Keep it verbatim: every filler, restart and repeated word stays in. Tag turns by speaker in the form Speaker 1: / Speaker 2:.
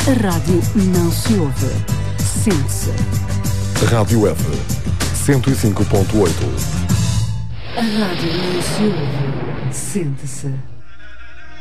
Speaker 1: A rádio não se ouve, sente-se.
Speaker 2: Rádio F, cento e cinco ponto oito.
Speaker 1: A rádio não se ouve, sente-se.